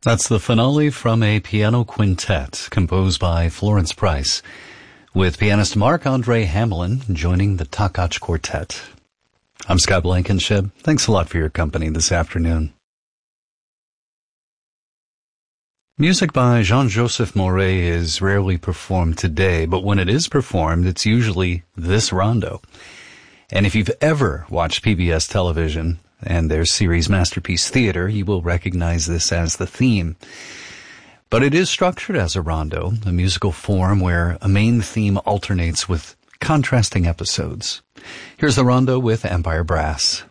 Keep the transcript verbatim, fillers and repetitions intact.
That's the finale from a piano quintet composed by Florence Price, with pianist Marc-Andre Hamelin joining the Takach Quartet. I'm Scott Blankenship. Thanks a lot for your company this afternoon. Music by Jean-Joseph Mauret is rarely performed today, but when it is performed, it's usually this rondo. And if you've ever watched P B S television and their series Masterpiece Theater, you will recognize this as the theme. But it is structured as a rondo, a musical form where a main theme alternates with contrasting episodes. Here's the rondo with Empire Brass.